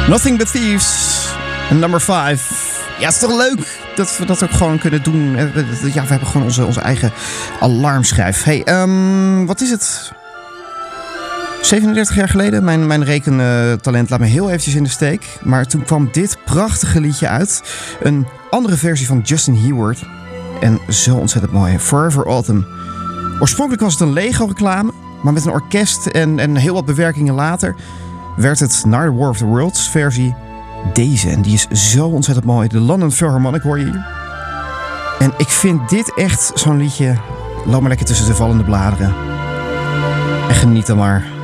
Nothing But Thieves. Number 5. Ja, het is toch leuk dat we dat ook gewoon kunnen doen. Ja, we hebben gewoon onze eigen alarmschijf. Hey, wat is het? 37 jaar geleden. Mijn rekentalent laat me heel eventjes in de steek. Maar toen kwam dit prachtige liedje uit. Een andere versie van Justin Hayward. En zo ontzettend mooi. Forever Autumn. Oorspronkelijk was het een Lego-reclame. Maar met een orkest en heel wat bewerkingen later werd het naar de War of the Worlds versie deze. En die is zo ontzettend mooi. De London Philharmonic hoor je hier. En ik vind dit echt zo'n liedje. Loop maar lekker tussen de vallende bladeren. En geniet dan maar.